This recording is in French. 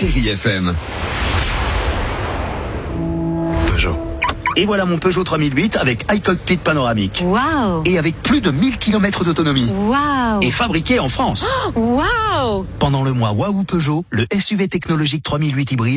Chérie FM. Peugeot. Et voilà mon Peugeot 3008 avec iCockpit panoramique. Waouh! Et avec plus de 1000 km d'autonomie. Waouh! Et fabriqué en France. Waouh! Pendant le mois Waouh Peugeot, le SUV technologique 3008 hybride